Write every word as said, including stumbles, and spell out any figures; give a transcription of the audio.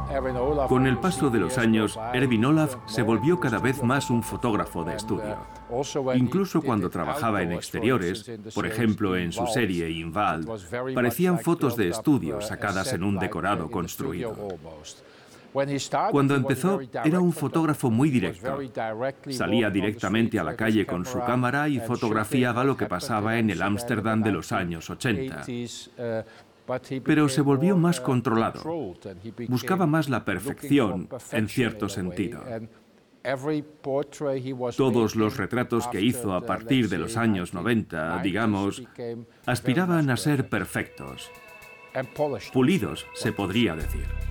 Con el paso de los años, Erwin Olaf se volvió cada vez más un fotógrafo de estudio. Incluso cuando trabajaba en exteriores, por ejemplo en su serie Inval, parecían fotos de estudio sacadas en un decorado construido. Cuando empezó, era un fotógrafo muy directo. Salía directamente a la calle con su cámara y fotografiaba lo que pasaba en el Ámsterdam de los años ochenta. Pero se volvió más controlado. Buscaba más la perfección, en cierto sentido. Todos los retratos que hizo a partir de los años noventa, digamos, aspiraban a ser perfectos. Pulidos, se podría decir.